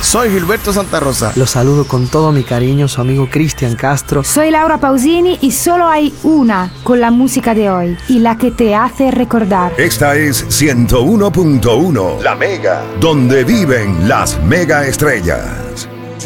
Soy Gilberto Santa Rosa. Los saludo con todo mi cariño, su amigo Cristian Castro. Soy Laura Pausini y solo hay una con la música de hoy y la que te hace recordar. Esta es 101.1, La Mega, donde viven las mega estrellas.